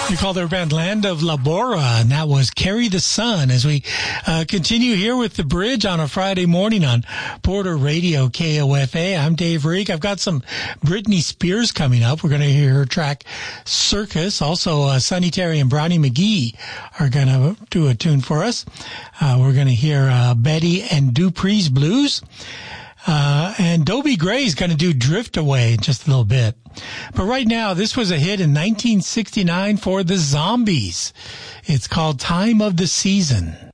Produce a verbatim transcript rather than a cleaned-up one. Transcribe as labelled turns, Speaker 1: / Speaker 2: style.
Speaker 1: They call their band Land of Labora, and that was Carry the Sun as we uh, continue here with The Bridge on a Friday morning on Porter Radio K O F A. I'm Dave Reek. I've got some Britney Spears coming up. We're going to hear her track Circus. Also, uh, Sonny Terry and Brownie McGee are going to do a tune for us. Uh, we're going to hear uh, Betty and Dupree's Blues. Uh, and Dobie Gray's going to do Drift Away in just a little bit. But right now, this was a hit in nineteen sixty-nine for the Zombies. It's called Time of the Season.